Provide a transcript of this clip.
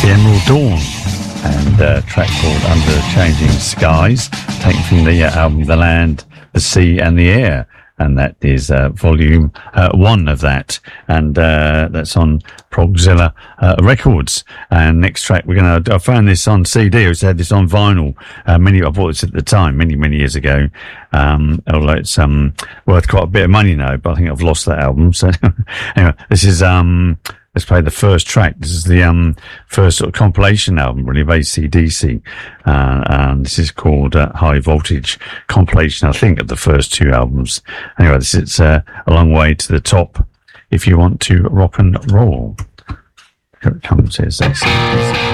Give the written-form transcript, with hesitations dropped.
The Emerald Dawn, and a track called Under Changing Skies, taken from the album The Land, the Sea and the Air, and that is volume 1 of that, and that's on Progzilla Records. And next track I found this on CD. I had this on vinyl. I bought this at the time many years ago. Although it's worth quite a bit of money now, but I think I've lost that album. So anyway, this is let's play the first track. This is the first sort of compilation album, really, of AC/DC. And this is called High Voltage Compilation, I think, of the first 2 albums. Anyway, this is a long way to the top if you want to rock and roll. Here it comes. Here's this.